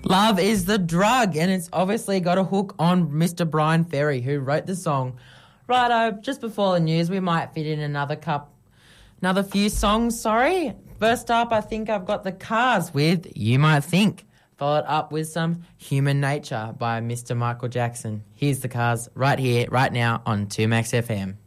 Love is the drug, and it's obviously got a hook on Mr. Brian Ferry, who wrote the song. Righto, just before the news, we might fit in another few songs, sorry. First up, I think I've got the Cars with You Might Think, followed up with some Human Nature by Mr. Michael Jackson. Here's the Cars right here, right now on 2Max FM.